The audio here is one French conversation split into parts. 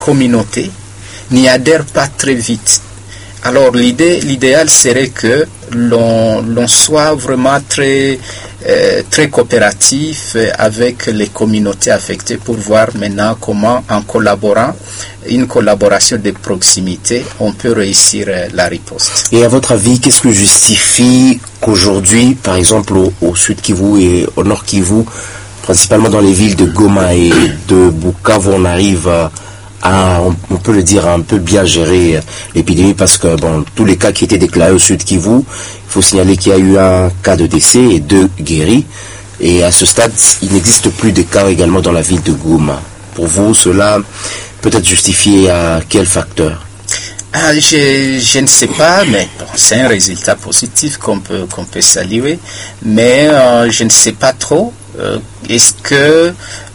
communauté n'y adhèrent pas très vite. Alors l'idéal serait que l'on soit vraiment très coopératif avec les communautés affectées pour voir maintenant comment, en collaborant, une collaboration de proximité, on peut réussir la riposte. Et à votre avis, qu'est-ce que justifie qu'aujourd'hui, par exemple au Sud Kivu et au Nord Kivu, principalement dans les villes de Goma et de Bukavu, on arrive on peut le dire, un peu bien gérer l'épidémie, parce que tous les cas qui étaient déclarés au Sud Kivu, il faut signaler qu'il y a eu un cas de décès et 2 guéris. Et à ce stade, il n'existe plus de cas également dans la ville de Goma. Pour vous, cela peut être justifié à quel facteur? Je ne sais pas, mais c'est un résultat positif qu'on peut saluer, mais je ne sais pas trop. Est-ce que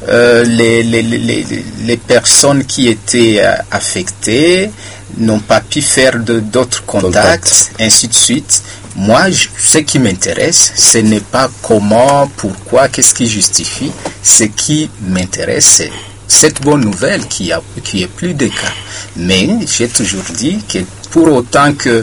les personnes qui étaient affectées n'ont pas pu faire d'autres contacts, ainsi de suite? Moi, ce qui m'intéresse, ce n'est pas comment, pourquoi, qu'est-ce qui justifie. Ce qui m'intéresse, c'est cette bonne nouvelle qu'il y ait plus de cas. Mais j'ai toujours dit que pour autant que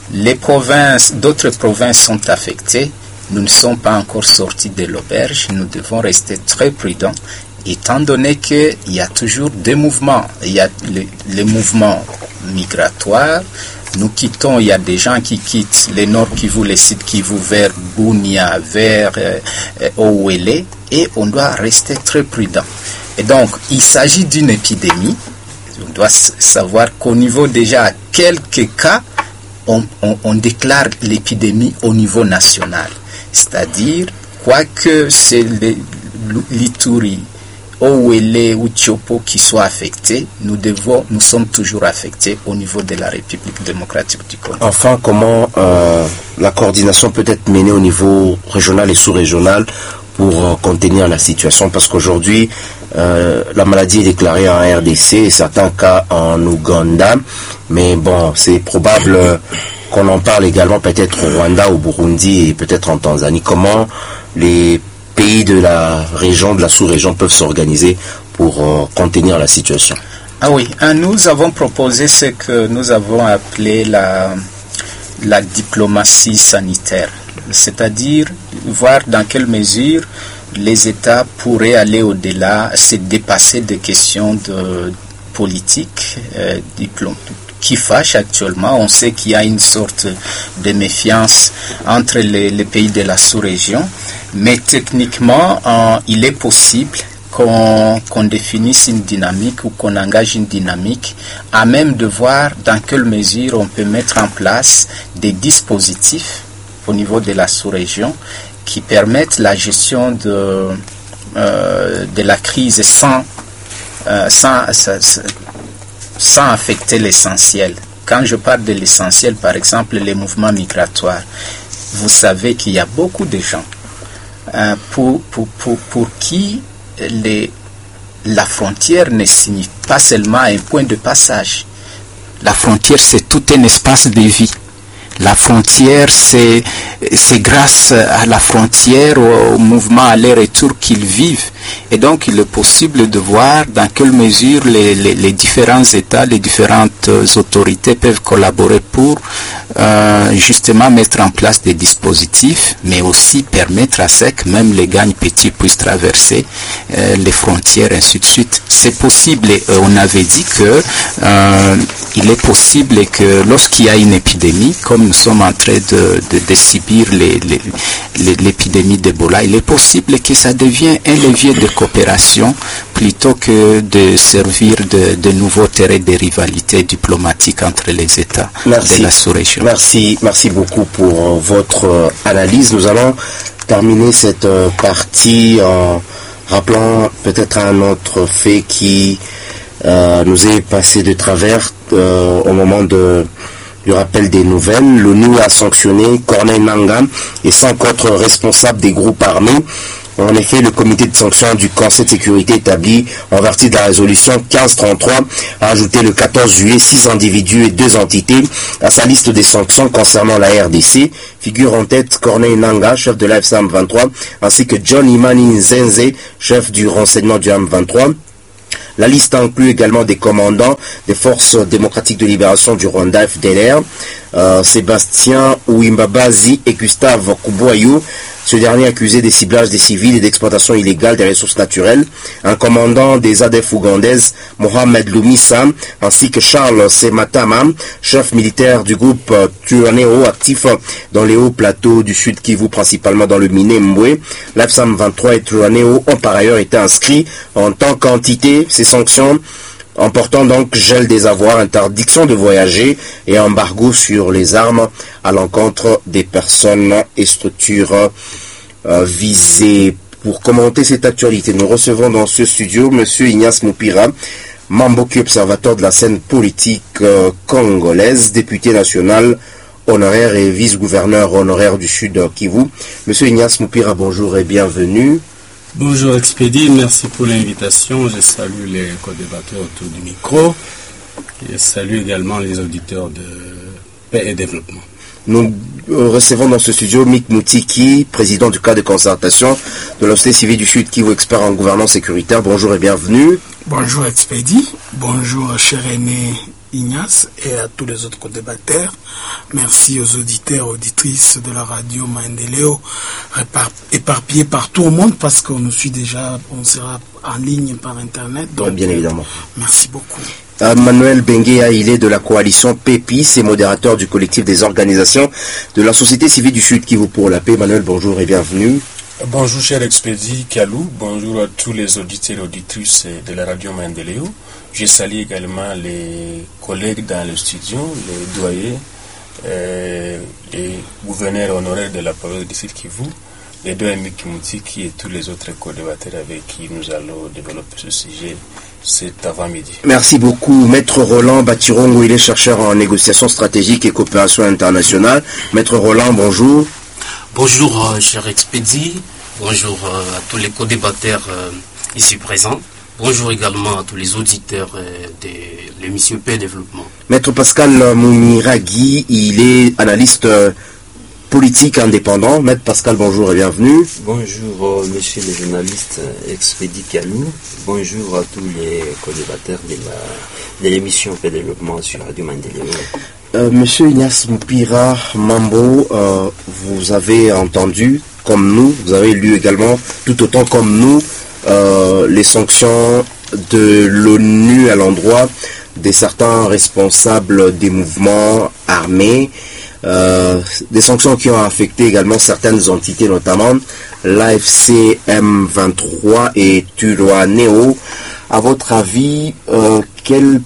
d'autres provinces sont affectées, nous ne sommes pas encore sortis de l'auberge. Nous devons rester très prudents, étant donné qu'il y a toujours des mouvements. Il y a les mouvements migratoires. Nous quittons, il y a des gens qui quittent le Nord Kivu, le Sud Kivu vers Bunia, vers Owele, et on doit rester très prudent. Et donc, il s'agit d'une épidémie. On doit savoir qu'au niveau déjà, à quelques cas, on déclare l'épidémie au niveau national. C'est-à-dire, quoique c'est l'Ituri, Owele ou Tchopo qui soient affectés, nous sommes toujours affectés au niveau de la République démocratique du Congo. Enfin, comment la coordination peut être menée au niveau régional et sous-régional pour contenir la situation? Parce qu'aujourd'hui, la maladie est déclarée en RDC et certains cas en Ouganda, mais c'est probable qu'on en parle également peut-être au Rwanda, au Burundi et peut-être en Tanzanie. Comment les pays de la région, de la sous-région peuvent s'organiser pour contenir la situation? Ah oui, nous avons proposé ce que nous avons appelé la diplomatie sanitaire, c'est-à-dire voir dans quelle mesure les États pourraient aller au-delà, se dépasser des questions de politique, qui fâchent actuellement. On sait qu'il y a une sorte de méfiance entre les pays de la sous-région, mais techniquement, il est possible qu'on définisse une dynamique ou qu'on engage une dynamique à même de voir dans quelle mesure on peut mettre en place des dispositifs au niveau de la sous-région qui permettent la gestion de la crise sans affecter l'essentiel. Quand je parle de l'essentiel, par exemple, les mouvements migratoires, vous savez qu'il y a beaucoup de gens pour qui la frontière ne signifie pas seulement un point de passage. La frontière, c'est tout un espace de vie. La frontière, c'est grâce à la frontière, au mouvement aller-retour qu'ils vivent. Et donc, il est possible de voir dans quelle mesure les différents États, les différentes autorités peuvent collaborer pour justement mettre en place des dispositifs, mais aussi permettre à ce que même les gagnes petits puissent traverser les frontières, ainsi de suite. C'est possible. On avait dit que il est possible que lorsqu'il y a une épidémie, comme nous sommes en train de subir l'épidémie d'Ebola, il est possible que ça devienne un levier de coopération plutôt que de servir de nouveaux terrains de rivalité diplomatique entre les États de la sous-région. Merci beaucoup pour votre analyse. Nous allons terminer cette partie en rappelant peut-être un autre fait qui nous est passé de travers au moment du rappel des nouvelles. L'ONU a sanctionné Corneille Nangaa et 5 autres responsables des groupes armés. En effet, le comité de sanctions du Conseil de sécurité établi en vertu de la résolution 1533 a ajouté le 14 juillet 6 individus et 2 entités à sa liste des sanctions concernant la RDC. Figure en tête Corneille Nangaa, chef de l'AFC M23, ainsi que John Imani Nzenze, chef du renseignement du M23. La liste inclut également des commandants des forces démocratiques de libération du Rwanda, FDLR, Sébastien Ouimbabazi et Gustave Kuboyou, ce dernier accusé des ciblages des civils et d'exploitation illégale des ressources naturelles, un commandant des ADF ougandaises, Mohamed Lumisa, ainsi que Charles Sematama, chef militaire du groupe Tuaneo actif dans les hauts plateaux du Sud Kivu, principalement dans le Minembwe. L'AFSAM 23 et Tuaneo ont par ailleurs été inscrits en tant qu'entité. Ces sanctions emportant donc gel des avoirs, interdiction de voyager et embargo sur les armes à l'encontre des personnes et structures visées. Pour commenter cette actualité, nous recevons dans ce studio M. Ignace Moupira, Mamboki, observateur de la scène politique congolaise, député national honoraire et vice-gouverneur honoraire du Sud Kivu. M. Ignace Moupira, bonjour et bienvenue. Bonjour Expédie, merci pour l'invitation. Je salue les co-débatteurs autour du micro. Je salue également les auditeurs de Paix et Développement. Nous recevons dans ce studio Mick Moutiki, président du cadre de concertation de la société civile du Sud Kivu, expert en gouvernance sécuritaire. Bonjour et bienvenue. Bonjour Expédie, bonjour cher aîné Ignace et à tous les autres co-débatteurs. Merci aux auditeurs, auditrices de la radio Maendeleo, éparpillés partout au monde parce qu'on nous suit déjà, on sera en ligne par Internet. Donc, bien évidemment. Merci beaucoup. Manuel Benguea, il est de la coalition PEPIS et modérateur du collectif des organisations de la société civile du Sud Kivu pour la paix. Manuel, bonjour et bienvenue. Bonjour cher Expédie Kalou, bonjour à tous les auditeurs et auditrices de la radio Maendeleo. Je salue également les collègues dans le studio, les doyers, les gouverneurs honoraires de la province du Sud Kivu, les deux amis Kimutiki et tous les autres co-débatteurs avec qui nous allons développer ce sujet cet avant-midi. Merci beaucoup. Maître Roland Batirongo, il est chercheur en négociation stratégique et coopération internationale. Maître Roland, bonjour. Bonjour cher Expédie, bonjour à tous les co-débatteurs ici présents. Bonjour également à tous les auditeurs de l'émission Paix et Développement. Maître Pascal Mouniragui, il est analyste politique indépendant. Maître Pascal, bonjour et bienvenue. Bonjour monsieur le journaliste Expédie Kalou. Bonjour à tous les co-débatteurs de l'émission Paix et Développement sur Radio Maendeleo. Monsieur Ignace Moupira Mambo, vous avez entendu, comme nous, vous avez lu également, tout autant comme nous, les sanctions de l'ONU à l'endroit de certains responsables des mouvements armés, des sanctions qui ont affecté également certaines entités, notamment l'AFC M23 et Tuaneo. À votre avis, quelles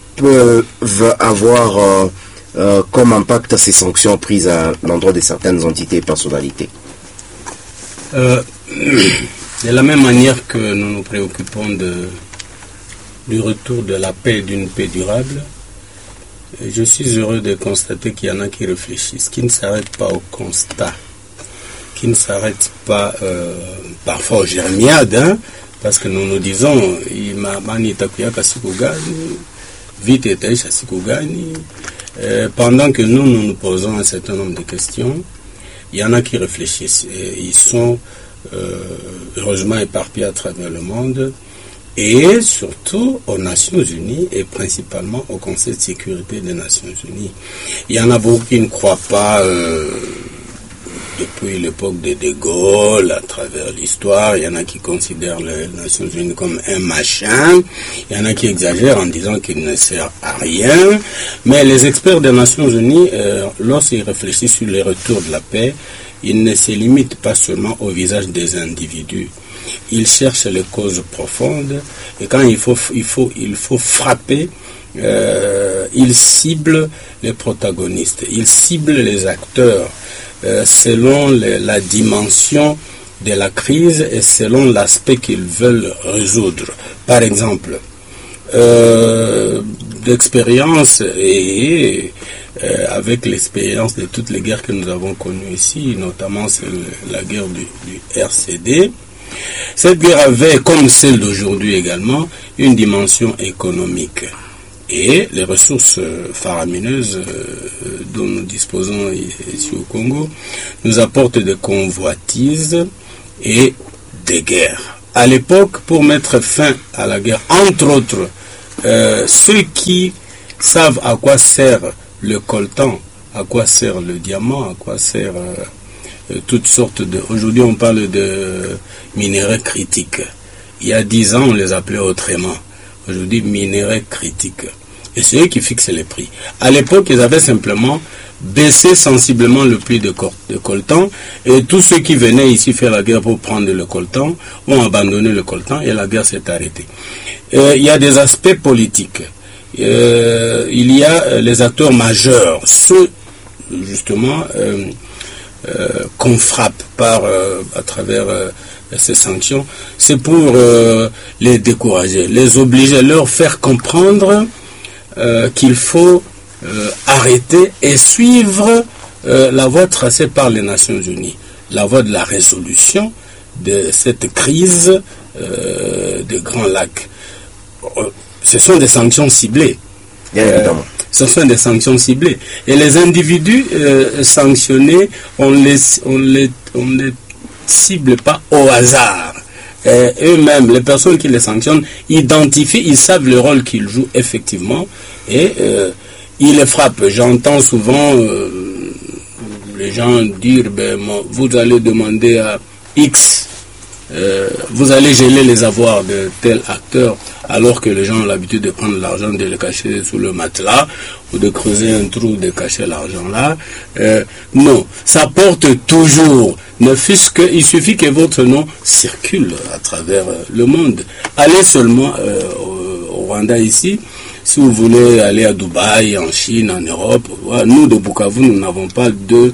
peuvent avoir comme impact ces sanctions prises à l'endroit de certaines entités et personnalités? De la même manière que nous nous préoccupons du retour de la paix et d'une paix durable, je suis heureux de constater qu'il y en a qui réfléchissent, qui ne s'arrêtent pas au constat, qui ne s'arrêtent pas parfois aux jeremiades, parce que nous nous disons pendant que nous nous posons un certain nombre de questions, il y en a qui réfléchissent et ils sont heureusement éparpillés à travers le monde et surtout aux Nations Unies et principalement au Conseil de sécurité des Nations Unies. Il y en a beaucoup qui ne croient pas depuis l'époque de De Gaulle, à travers l'histoire. Il y en a qui considèrent les Nations Unies comme un machin. Il y en a qui exagèrent en disant qu'il ne sert à rien. Mais les experts des Nations Unies, lorsqu'ils réfléchissent sur le retour de la paix, ils ne se limitent pas seulement au visage des individus. Ils cherchent les causes profondes et quand il faut frapper, ils ciblent les protagonistes, ils ciblent les acteurs selon la dimension de la crise et selon l'aspect qu'ils veulent résoudre. Par exemple, d'expérience et avec l'expérience de toutes les guerres que nous avons connues ici, notamment la guerre du RCD, cette guerre avait, comme celle d'aujourd'hui également, une dimension économique. Et les ressources faramineuses dont nous disposons ici au Congo nous apportent des convoitises et des guerres. à l'époque, pour mettre fin à la guerre, entre autres, ceux qui savent à quoi sert le coltan, à quoi sert le diamant, à quoi sert toutes sortes de... Aujourd'hui, on parle de minéraux critiques. Il y a 10 ans, on les appelait autrement. Aujourd'hui, minéraux critiques. Et c'est eux qui fixent les prix. À l'époque, ils avaient simplement baissé sensiblement le prix de coltan, et tous ceux qui venaient ici faire la guerre pour prendre le coltan ont abandonné le coltan et la guerre s'est arrêtée. Il y a des aspects politiques. Il y a les acteurs majeurs, ceux justement qu'on frappe à travers ces sanctions. C'est pour les décourager, les obliger, leur faire comprendre qu'il faut arrêter et suivre la voie tracée par les Nations Unies, la voie de la résolution de cette crise des Grands Lacs. Ce sont des sanctions ciblées. Évidemment. Ce sont des sanctions ciblées. Et les individus sanctionnés, on les cible pas au hasard. Eux-mêmes, les personnes qui les sanctionnent, identifient, ils savent le rôle qu'ils jouent effectivement, et ils les frappent. J'entends souvent les gens dire, vous allez demander à X, vous allez geler les avoirs de tel acteur, alors que les gens ont l'habitude de prendre l'argent, de le cacher sous le matelas, ou de creuser un trou, de cacher l'argent là. Non, ça porte toujours, ne fût-ce que, il suffit que votre nom circule à travers le monde. Allez seulement au Rwanda ici, si vous voulez aller à Dubaï, en Chine, en Europe. Nous de Bukavu, nous n'avons pas deux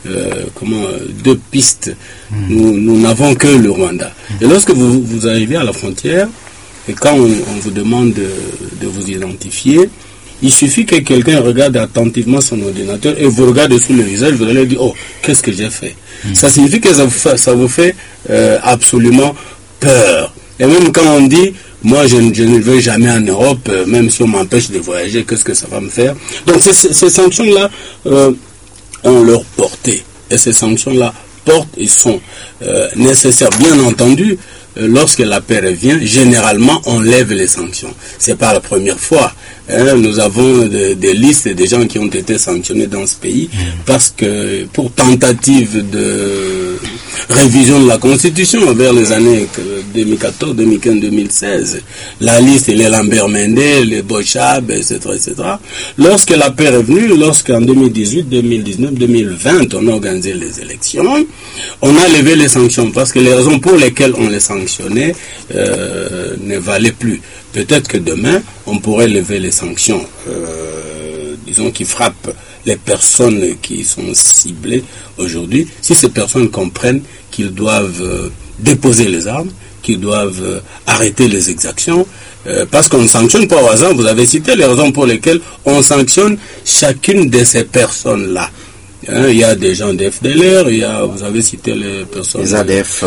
pistes. Nous n'avons que le Rwanda. Et lorsque vous arrivez à la frontière, et quand on vous demande de vous identifier, il suffit que quelqu'un regarde attentivement son ordinateur et vous regarde sous le visage, vous allez dire, oh, qu'est-ce que j'ai fait? Ça signifie que ça vous fait absolument peur. Et même quand on dit, moi je ne vais jamais en Europe, même si on m'empêche de voyager, qu'est-ce que ça va me faire? Donc ces sanctions-là ont leur portée. Et ces sanctions-là portent et sont nécessaires. Bien entendu, lorsque la paix revient, généralement on lève les sanctions. C'est pas la première fois. Nous avons des listes de gens qui ont été sanctionnés dans ce pays parce que pour tentative de révision de la Constitution vers les années 2014, 2015, 2016, la liste, les Lambert Mendé, les Bochab, etc., etc. Lorsque la paix est revenue, lorsqu'en 2018, 2019, 2020, on a organisé les élections, on a levé les sanctions parce que les raisons pour lesquelles on les sanctionnait ne valaient plus. Peut-être que demain, on pourrait lever les sanctions, disons, qui frappent les personnes qui sont ciblées aujourd'hui, si ces personnes comprennent qu'ils doivent déposer les armes, qu'ils doivent arrêter les exactions, parce qu'on ne sanctionne pas au hasard. Vous avez cité les raisons pour lesquelles on sanctionne chacune de ces personnes-là. Il y a des gens de FDLR, vous avez cité les personnes... Les ADF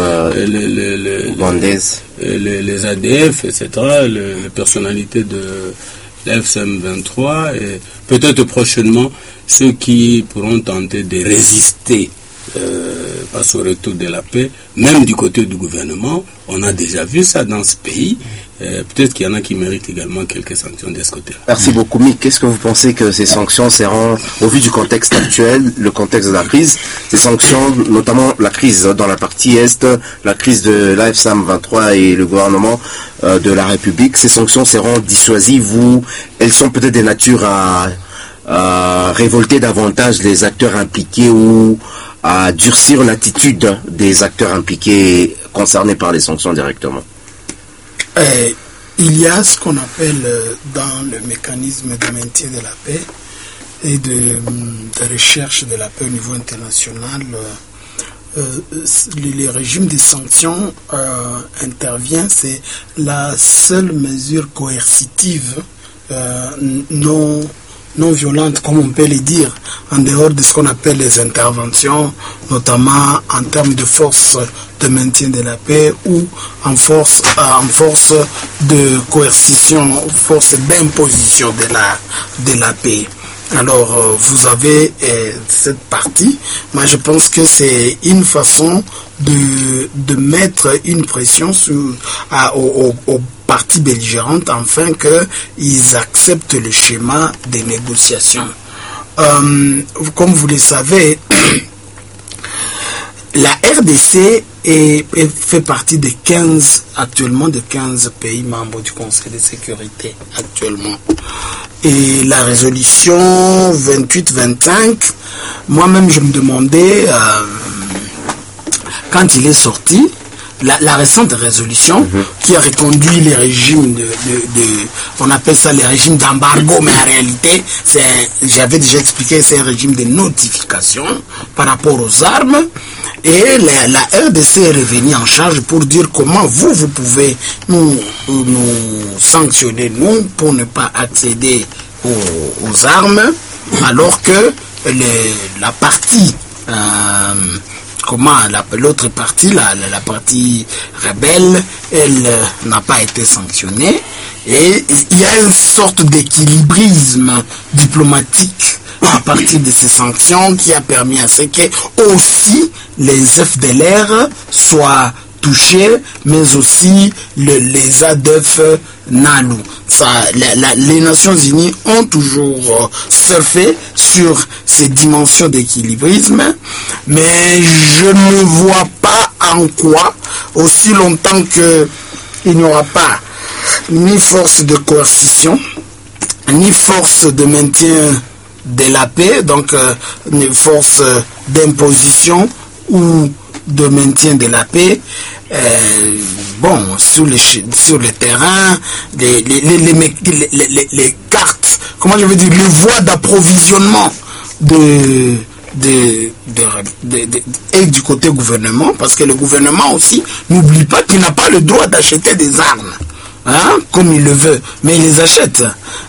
les ADF, etc., les personnalités de l'FCM 23, et peut-être prochainement ceux qui pourront tenter de résister face au retour de la paix, même du côté du gouvernement. On a déjà vu ça dans ce pays. Peut-être qu'il y en a qui méritent également quelques sanctions de ce côté-là. Merci beaucoup, Mick. Qu'est-ce que vous pensez que ces sanctions seront, au vu du contexte actuel, le contexte de la crise, ces sanctions, notamment la crise dans la partie Est, la crise de l'AFSAM 23 et le gouvernement de la République, ces sanctions seront dissuasives ou elles sont peut-être des natures à révolter davantage les acteurs impliqués ou à durcir l'attitude des acteurs impliqués concernés par les sanctions directement? Il y a ce qu'on appelle dans le mécanisme de maintien de la paix et de recherche de la paix au niveau international, le régime des sanctions intervient, c'est la seule mesure coercitive non violente, comme on peut le dire, en dehors de ce qu'on appelle les interventions, notamment en termes de force de maintien de la paix ou en force de coercition, force d'imposition de la paix. Alors, vous avez cette partie. Moi, je pense que c'est une façon de mettre une pression aux parties belligérantes afin qu'ils acceptent le schéma des négociations. Comme vous le savez, la RDC fait partie de 15 pays membres du Conseil de sécurité actuellement. Et la résolution 28-25, moi-même je me demandais, quand il est sorti, la récente résolution qui a reconduit les régimes on appelle ça les régimes d'embargo, mais en réalité, j'avais déjà expliqué, c'est un régime de notification par rapport aux armes. Et la RDC est revenue en charge pour dire comment vous pouvez nous sanctionner, nous, pour ne pas accéder aux armes, alors que la partie, l'autre partie, la partie rebelle, elle n'a pas été sanctionnée. Et il y a une sorte d'équilibrisme diplomatique à partir de ces sanctions qui a permis à ce que aussi les FDLR soient touchés, mais aussi les ADF NALU. Les Nations Unies ont toujours surfé sur ces dimensions d'équilibrisme, mais je ne vois pas en quoi, aussi longtemps qu'il n'y aura pas ni force de coercition, ni force de maintien de la paix, donc une force d'imposition ou de maintien de la paix, sur le terrain, les cartes, comment je veux dire, les voies d'approvisionnement et du côté gouvernement, parce que le gouvernement aussi n'oublie pas qu'il n'a pas le droit d'acheter des armes. Comme il le veut, mais il les achète.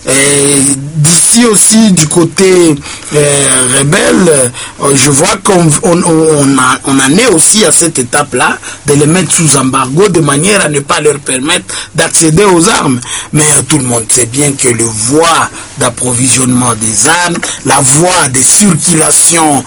D'ici aussi du côté rebelle, je vois qu'on en est aussi à cette étape-là, de les mettre sous embargo de manière à ne pas leur permettre d'accéder aux armes. Mais tout le monde sait bien que le voie d'approvisionnement des armes, la voie de circulation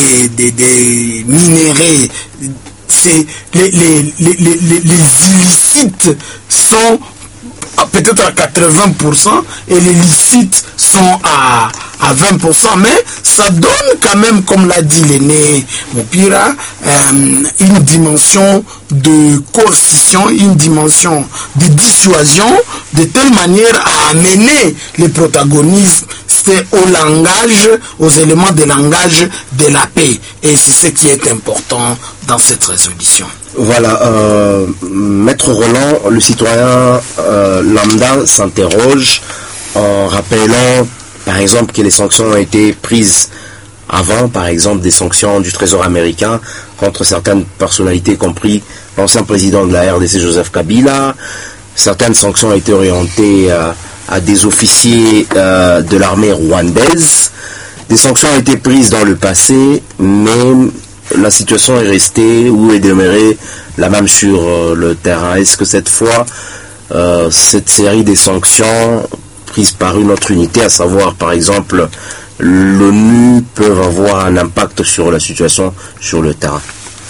des minéraux, c'est les illicites sont peut-être à 80% et les licites sont à 20%, mais ça donne quand même, comme l'a dit l'aîné Mopira, une dimension de coercition, une dimension de dissuasion, de telle manière à amener les protagonistes au langage, aux éléments de langage de la paix. Et c'est ce qui est important dans cette résolution. Voilà, Maître Roland, le citoyen lambda s'interroge en rappelant, par exemple, que les sanctions ont été prises avant, par exemple, des sanctions du Trésor américain contre certaines personnalités, compris l'ancien président de la RDC, Joseph Kabila. Certaines sanctions ont été orientées à des officiers de l'armée rwandaise. Des sanctions ont été prises dans le passé, mais la situation est restée ou est demeurée la même sur le terrain. Est-ce que cette fois, cette série des sanctions prises par une autre unité, à savoir par exemple l'ONU, peuvent avoir un impact sur la situation sur le terrain?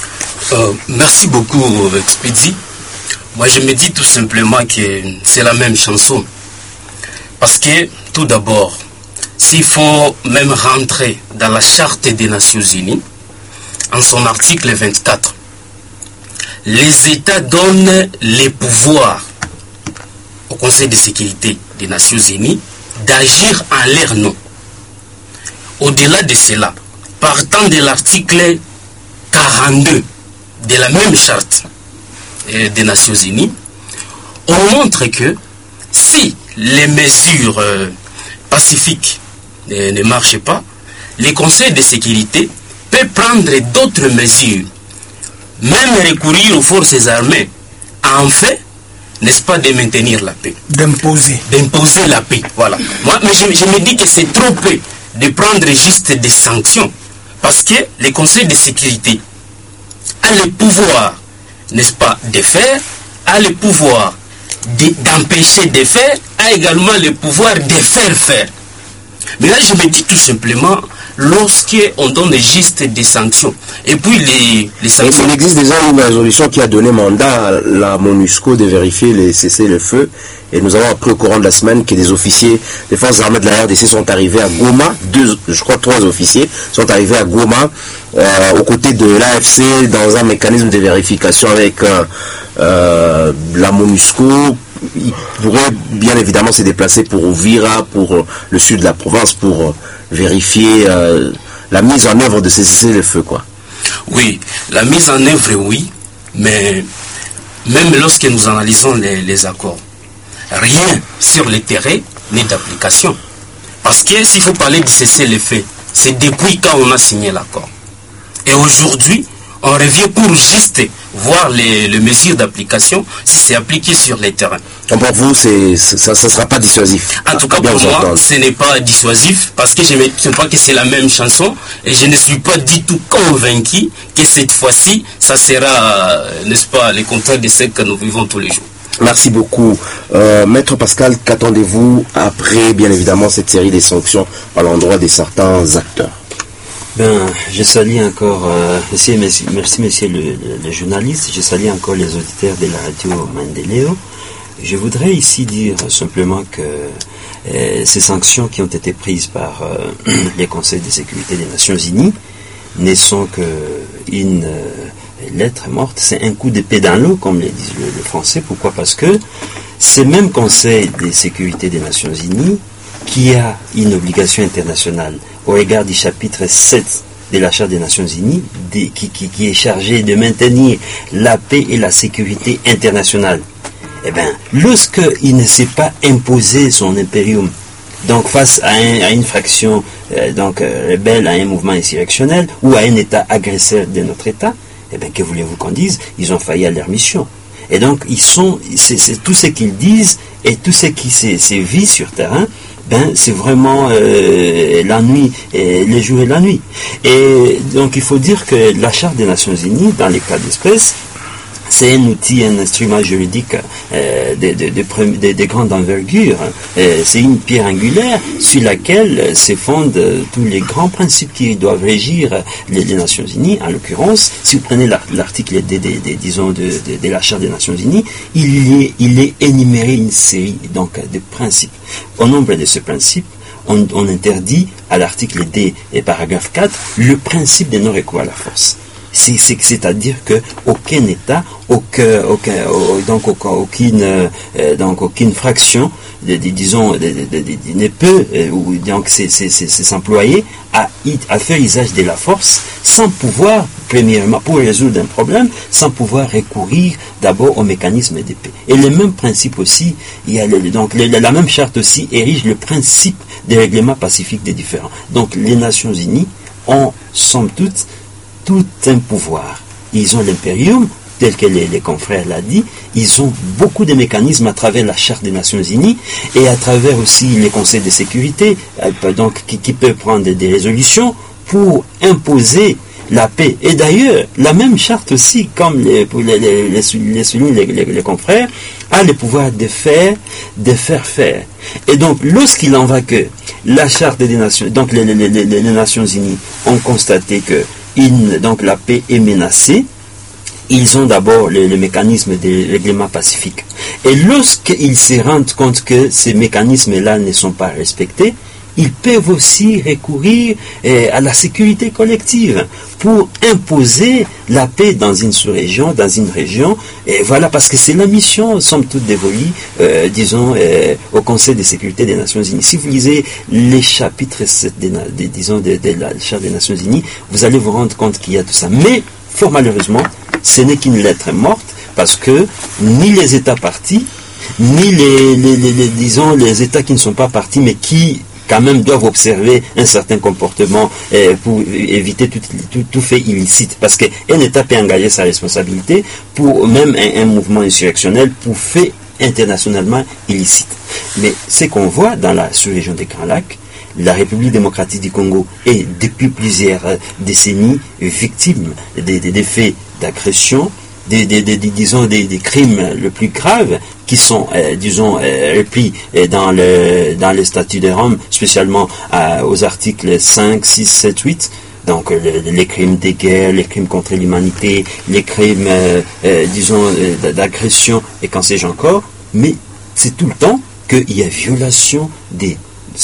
Merci beaucoup, Expédie. Moi, je me dis tout simplement que c'est la même chanson. Parce que, tout d'abord, s'il faut même rentrer dans la Charte des Nations Unies, en son article 24, les États donnent les pouvoirs au Conseil de sécurité des Nations Unies d'agir en leur nom. Au-delà de cela, partant de l'article 42 de la même Charte des Nations Unies, on montre que si les mesures pacifiques ne marchent pas, le Conseil de sécurité peut prendre d'autres mesures, même recourir aux forces armées, afin, n'est-ce pas, de maintenir la paix. D'imposer la paix, voilà. Moi, mais je me dis que c'est trop peu de prendre juste des sanctions, parce que le Conseil de sécurité a le pouvoir, n'est-ce pas, de faire, a le pouvoir d'empêcher de faire, a également le pouvoir de faire faire. Mais là, je me dis tout simplement, lorsqu'on donne juste des sanctions, et puis les sanctions... Il existe déjà une résolution qui a donné mandat à la MONUSCO de vérifier les cessez-le-feu. Et nous avons appris au courant de la semaine que des officiers des forces armées de la RDC sont arrivés à Goma. 3 officiers sont arrivés à Goma aux côtés de l'AFC dans un mécanisme de vérification avec la MONUSCO. Ils pourraient bien évidemment se déplacer pour Uvira, pour le sud de la province, pour vérifier la mise en œuvre de ces cessez-le-feu, quoi. Oui, la mise en œuvre, oui, mais même lorsque nous analysons les accords, rien sur le terrain n'est d'application. Parce que s'il faut parler de cessez-le-feu, c'est depuis quand on a signé l'accord. Et aujourd'hui, on revient pour juste voir les mesures d'application, si c'est appliqué sur le terrain. Donc pour vous, ça ne sera pas dissuasif? En tout cas, pour moi, ce n'est pas dissuasif, parce que je ne crois que c'est la même chanson, et je ne suis pas du tout convaincu que cette fois-ci, ça sera, n'est-ce pas, le contraire de ce que nous vivons tous les jours. Merci beaucoup. Maître Pascal, qu'attendez-vous après, bien évidemment, cette série des sanctions à l'endroit de certains acteurs? Je salue encore, merci messieurs le journaliste, je salue encore les auditeurs de la radio Mandeleo. Je voudrais ici dire simplement que ces sanctions qui ont été prises par les conseils de sécurité des Nations Unies ne sont qu'une lettre morte, c'est un coup d'épée dans l'eau, comme le dit le français. Pourquoi? Parce que ce même conseil de sécurité des Nations Unies qui a une obligation internationale au regard du chapitre 7 de la Charte des Nations Unies, qui est chargé de maintenir la paix et la sécurité internationale. Eh bien, lorsqu'il ne s'est pas imposé son impérium, donc face à une fraction rebelle, à un mouvement insurrectionnel ou à un État agresseur de notre État, eh bien, que voulez-vous qu'on dise? Ils ont failli à leur mission. Et donc, c'est tout ce qu'ils disent et tout ce qui se vit sur terrain, c'est vraiment la nuit, les jours et la nuit. Et donc il faut dire que la Charte des Nations Unies, dans les cas d'espèce, c'est un outil, un instrument juridique de grande envergure. C'est une pierre angulaire sur laquelle se fondent tous les grands principes qui doivent régir les Nations Unies. En l'occurrence, si vous prenez l'article de la Charte des Nations Unies, il est énuméré une série de principes. Au nombre de ces principes, on interdit à l'article D et paragraphe 4 le principe de non-recours à la force. C'est-à-dire qu'aucun État, aucune fraction, ne peut s'employer à faire usage de la force sans pouvoir, premièrement, pour résoudre un problème, sans pouvoir recourir d'abord au mécanisme de paix. Et le même principe aussi, la même charte aussi érige le principe des règlements pacifiques des différends. Donc les Nations Unies ont, somme toute, tout un pouvoir. Ils ont l'impérium, tel que les confrères l'ont dit, ils ont beaucoup de mécanismes à travers la Charte des Nations Unies et à travers aussi les conseils de sécurité, qui peuvent prendre des résolutions pour imposer la paix. Et d'ailleurs, la même charte aussi, comme les soulignent les confrères, a le pouvoir de faire faire. Et donc, lorsqu'il en va que la Charte des Nations, donc les Nations Unies ont constaté que la paix est menacée, ils ont d'abord le mécanisme des règlements pacifiques. Et lorsqu'ils se rendent compte que ces mécanismes-là ne sont pas respectés, ils peuvent aussi recourir à la sécurité collective pour imposer la paix dans une sous-région, dans une région. Et voilà, parce que c'est la mission, somme toute, dévolue, au Conseil de sécurité des Nations Unies. Si vous lisez les chapitres de la Charte des Nations Unies, vous allez vous rendre compte qu'il y a tout ça. Mais, fort malheureusement, ce n'est qu'une lettre morte, parce que ni les États partis, ni les États qui ne sont pas partis, mais qui quand même doivent observer un certain comportement pour éviter tout fait illicite. Parce qu'un État peut engager sa responsabilité pour même un mouvement insurrectionnel pour fait internationalement illicite. Mais ce qu'on voit dans la sous-région des Grands Lacs, la République démocratique du Congo est depuis plusieurs décennies victime des faits d'agression des crimes le plus graves qui sont, repris dans les statuts de Rome, spécialement aux articles 5, 6, 7, 8. Donc les crimes de guerre, les crimes contre l'humanité, les crimes, d'agression et qu'en sais-je encore. Mais c'est tout le temps qu'il y a violation de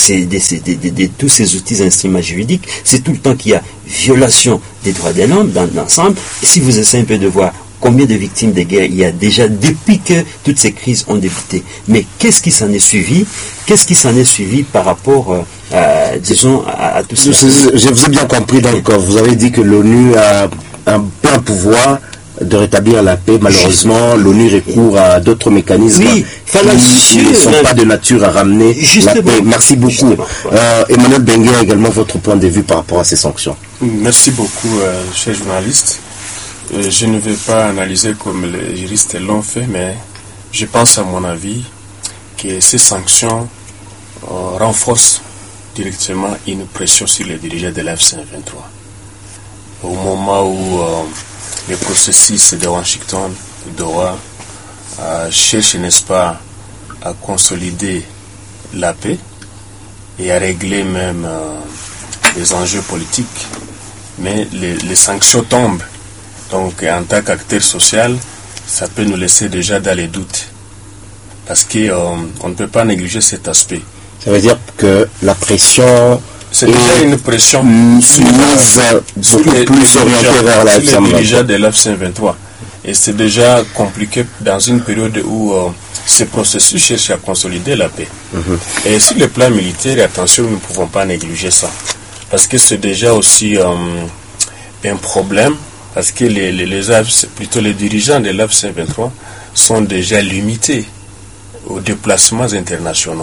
tous ces outils instruments juridiques. C'est tout le temps qu'il y a violation des droits de l'homme dans l'ensemble. Et si vous essayez un peu de voir combien de victimes de guerre il y a déjà depuis que toutes ces crises ont débuté. Mais qu'est-ce qui s'en est suivi? Qu'est-ce qui s'en est suivi par rapport, à tout ça? Je vous ai bien compris. Donc, vous avez dit que l'ONU a un plein pouvoir de rétablir la paix. Malheureusement, l'ONU recourt à d'autres mécanismes qui ne sont pas de nature à ramener la paix. Merci beaucoup. Emmanuel Bengue, également votre point de vue par rapport à ces sanctions. Merci beaucoup, cher journaliste. Je ne vais pas analyser comme les juristes l'ont fait, mais je pense à mon avis que ces sanctions renforcent directement une pression sur les dirigeants de l'F-23. Au moment où les processus de Washington, Doha, cherchent, n'est-ce pas, à consolider la paix et à régler même les enjeux politiques, mais les sanctions tombent. Donc, en tant qu'acteur social, ça peut nous laisser déjà dans les doutes. Parce qu'on ne peut pas négliger cet aspect. Ça veut dire que la pression... C'est déjà une pression sur les dirigeants de l'F-23. Et c'est déjà compliqué dans une période où ce processus cherche à consolider la paix. Et sur le plan militaire, attention, nous ne pouvons pas négliger ça. Parce que c'est déjà aussi un problème. Parce que les dirigeants de l'F-23 sont déjà limités aux déplacements internationaux.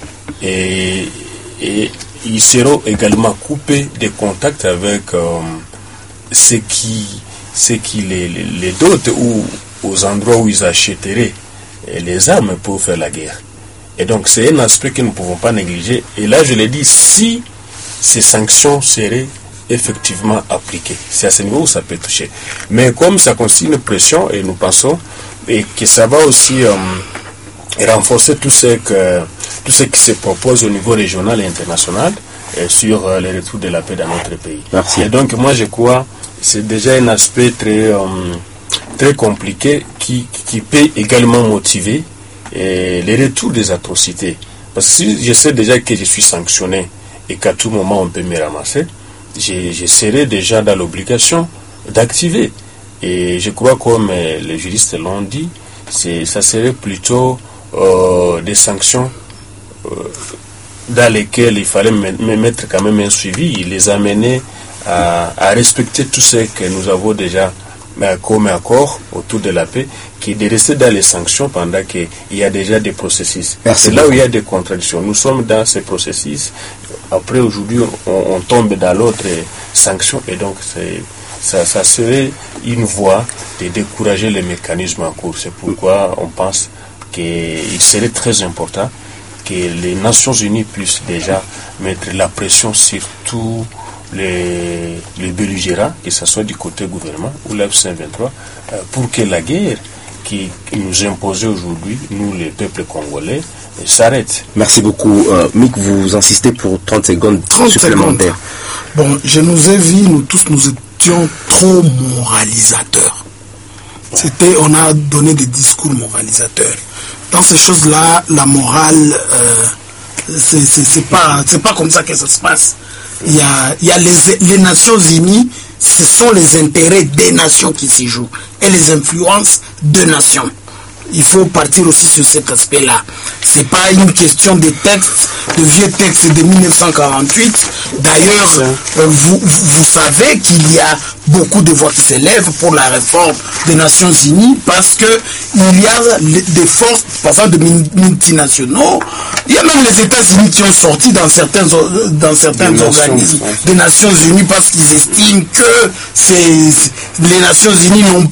Et ils seront également coupés de contact avec ceux qui les dotent ou aux endroits où ils achèteraient les armes pour faire la guerre. Et donc c'est un aspect que nous ne pouvons pas négliger. Et là je l'ai dit, si ces sanctions seraient effectivement appliquées, c'est à ce niveau où ça peut toucher. Mais comme ça constitue une pression, et nous pensons et que ça va aussi renforcer tout ce qui se propose au niveau régional et international sur le retour de la paix dans notre pays. Merci. Et donc moi je crois que c'est déjà un aspect très compliqué qui peut également motiver le retour des atrocités. Parce que si je sais déjà que je suis sanctionné et qu'à tout moment on peut me ramasser, je serai déjà dans l'obligation d'activer. Et je crois, comme les juristes l'ont dit, ça serait plutôt des sanctions dans lesquelles il fallait mettre quand même un suivi, les amener à respecter tout ce que nous avons déjà comme accord autour de la paix, qui est de rester dans les sanctions pendant qu'il y a déjà des processus. C'est là où il y a des contradictions. Nous sommes dans ces processus. Après, aujourd'hui, on tombe dans l'autre sanction, et donc ça serait une voie de décourager les mécanismes en cours. C'est pourquoi on pense qu'il serait très important que les Nations Unies puissent déjà mettre la pression sur tous les belligérants, que ce soit du côté gouvernement ou l'F-23, pour que la guerre qui nous impose aujourd'hui, nous les peuples congolais, s'arrête. Merci beaucoup. Mick, vous insistez pour 30 secondes supplémentaires. Bon, je nous ai vu, nous tous, nous étions trop moralisateurs. On a donné des discours moralisateurs. Dans ces choses-là, la morale, c'est pas comme ça que ça se passe. Il y a les Nations Unies, ce sont les intérêts des nations qui s'y jouent et les influences de nations. Il faut partir aussi sur cet aspect-là. C'est pas une question de textes, de vieux textes de 1948. D'ailleurs, vous savez qu'il y a beaucoup de voix qui s'élèvent pour la réforme des Nations Unies parce que il y a des forces, par exemple, de multinationaux. Il y a même les États-Unis qui ont sorti dans certains organismes des Nations Unies parce qu'ils estiment que les Nations Unies n'ont